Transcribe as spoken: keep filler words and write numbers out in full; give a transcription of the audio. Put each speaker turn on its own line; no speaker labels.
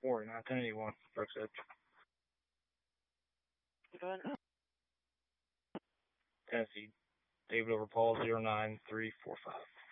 forty-nine, ten eighty-one, Brooks Edge.
Go ahead.
Tennessee, David over Paul, zero nine three four five.